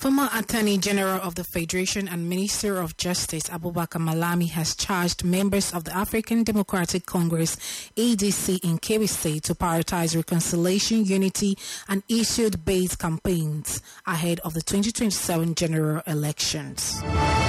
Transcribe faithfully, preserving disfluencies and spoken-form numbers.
Former Attorney General of the Federation and Minister of Justice Abubakar Malami has charged members of the African Democratic Congress A D C in Kebbi State to prioritize reconciliation, unity and issue-based campaigns ahead of the twenty twenty-seven general elections.